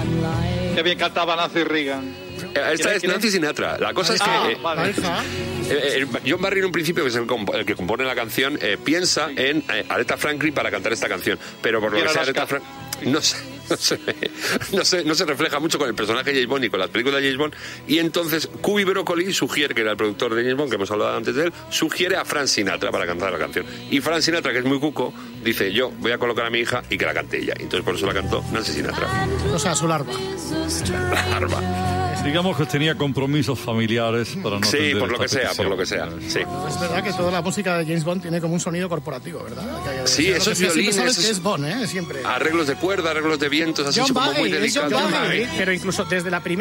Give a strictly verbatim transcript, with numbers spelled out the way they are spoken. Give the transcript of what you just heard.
Qué bien cantaba Nancy Reagan. Esta es Nancy Sinatra. La cosa es que Ah, eh, vale. eh, eh, John Barry en un principio, que es el, comp- el que compone la canción, eh, piensa en eh, Aretha Franklin para cantar esta canción, pero por lo Y que era sea las Aretha ca- Franklin no se, no, se, no, se, no se refleja mucho con el personaje de James Bond y con las películas de James Bond, y entonces Cubby Broccoli sugiere, que era el productor de James Bond, que hemos hablado antes de él, sugiere a Frank Sinatra para cantar la canción. Y Frank Sinatra, que es muy cuco, dice: yo voy a colocar a mi hija y que la cante ella. Entonces por eso la cantó Nancy Sinatra. O sea, su larva. La larva. Digamos que tenía compromisos familiares para no Sí, atender por lo que esta sea, por petición. lo que sea. Sí. Es verdad que toda la música de James Bond tiene como un sonido corporativo, ¿verdad? Que- Sí, que- esos que siempre violines, sabes esos- que es Bond, ¿eh? Siempre. Arreglos de cuerda, arreglos de vientos, así John como muy Barry, es John delicados. Barry, pero incluso desde la primera